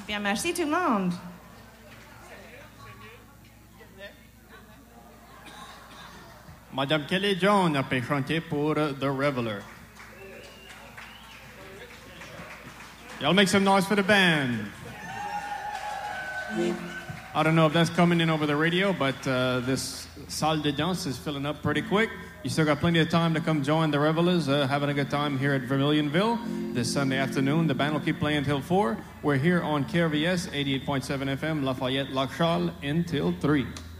Bien, merci tout le monde. Madame Kelly John a chanté pour The Reveler. Y'all make some noise for the band. I don't know if that's coming in over the radio, but this salle de danse is filling up pretty quick. You still got plenty of time to come join the Revelers, having a good time here at Vermilionville this Sunday afternoon. The band will keep playing until 4. We're here on KRVS 88.7 FM, Lafayette, Lac Charles, until 3.